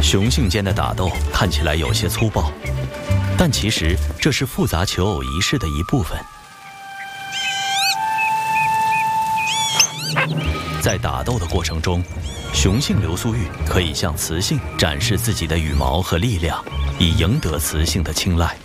雄性间的打斗看起来有些粗暴，但其实这是复杂求偶仪式的一部分。在打斗的过程中，雄性流苏玉可以向雌性展示自己的羽毛和力量，以赢得雌性的青睐。